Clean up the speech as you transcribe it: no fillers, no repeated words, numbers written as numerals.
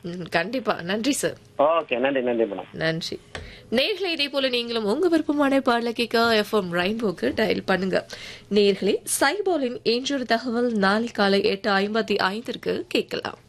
கண்டிப்பா. நன்றி sir. Okay, நன்றி நன்றி மேடம். நன்றி. நேயர்களே, இதே போல நீங்களும் உங்க விருப்பமான பாடல கேட்க எஃப்எம் ரெயின்போக்கு டயல் பண்ணுங்க. நேயர்களே, சைபாலின் இன்றொரு தகவல் நாளை காலை 8:55 கேட்கலாம்.